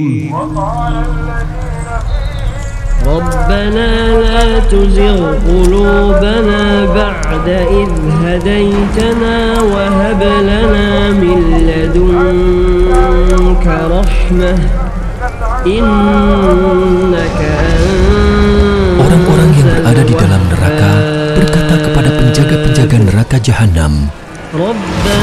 ربنا لا تزغ قلوبنا بعد إذ هديتنا وهب لنا من لدنك رحمة إنك أنت Orang-orang yang berada di dalam neraka berkata kepada penjaga-penjaga neraka Jahanam,